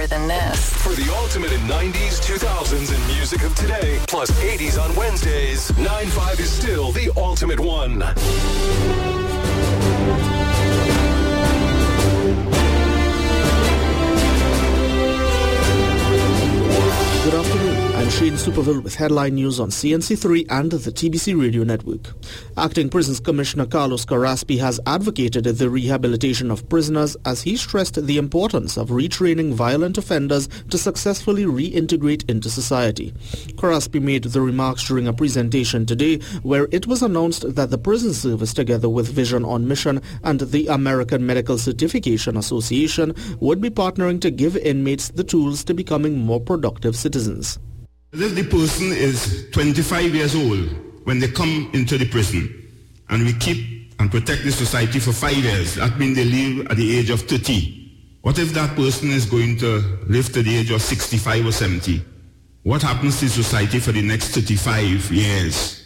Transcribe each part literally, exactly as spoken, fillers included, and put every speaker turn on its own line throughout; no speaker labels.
than this.
For the ultimate in nineties, two thousands, and music of today, plus eighties on Wednesdays, nine five is still the ultimate one.
Good afternoon. I'm Shane Superville with headline news on C N C three and the T B C Radio Network. Acting Prisons Commissioner Carlos Carraspi has advocated the rehabilitation of prisoners as he stressed the importance of retraining violent offenders to successfully reintegrate into society. Carraspi made the remarks during a presentation today where it was announced that the Prison Service, together with Vision on Mission and the American Medical Certification Association, would be partnering to give inmates the tools to becoming more productive citizens.
If the person is twenty-five years old when they come into the prison and we keep and protect the society for five years, that means they leave at the age of thirty. What if that person is going to live to the age of sixty-five or seventy? What happens to society for the next thirty-five years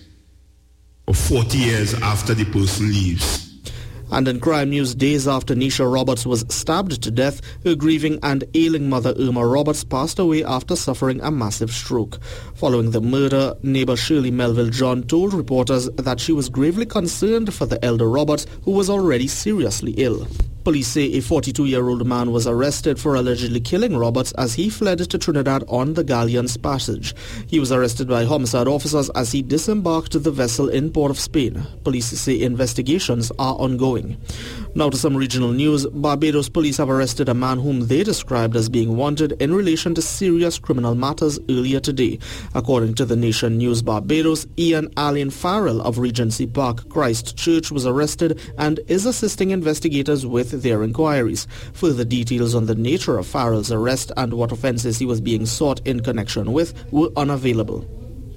or forty years after the person leaves?
And in crime news, days after Nisha Roberts was stabbed to death, her grieving and ailing mother Irma Roberts passed away after suffering a massive stroke. Following the murder, neighbor Shirley Melville John told reporters that she was gravely concerned for the elder Roberts, who was already seriously ill. Police say a forty-two-year-old man was arrested for allegedly killing Roberts as he fled to Trinidad on the Galleon's Passage. He was arrested by homicide officers as he disembarked the vessel in Port of Spain. Police say investigations are ongoing. Now to some regional news. Barbados police have arrested a man whom they described as being wanted in relation to serious criminal matters earlier today. According to the Nation News Barbados, Ian Allen Farrell of Regency Park Christchurch was arrested and is assisting investigators with their inquiries. Further details on the nature of Farrell's arrest and what offences he was being sought in connection with were unavailable.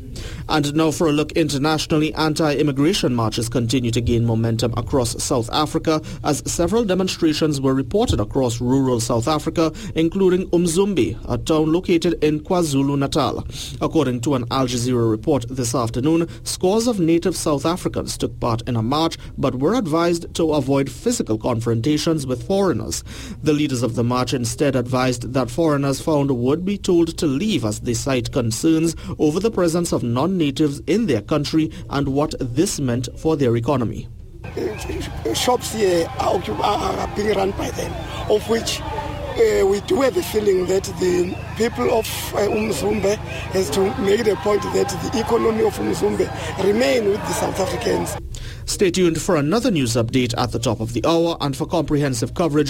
And now for a look internationally, anti-immigration marches continue to gain momentum across South Africa as several demonstrations were reported across rural South Africa, including Umzumbe, a town located in KwaZulu-Natal. According to an Al Jazeera report this afternoon, scores of native South Africans took part in a march but were advised to avoid physical confrontations with foreigners. The leaders of the march instead advised that foreigners found would be told to leave as they cite concerns over the presence of non-natives in their country and what this meant for their economy.
Shops here are, are being run by them, of which uh, we do have a feeling that the people of uh, Umzumbe has to make the point that the economy of Umzumbe remain with the South Africans.
Stay tuned for another news update at the top of the hour, and for comprehensive coverage